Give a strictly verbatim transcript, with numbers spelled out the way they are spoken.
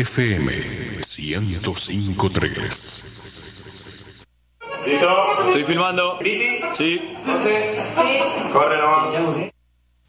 F M ciento cinco punto tres. ¿Listo? Estoy filmando. ¿Briti? Sí. ¿José? Sí. Corre nomás.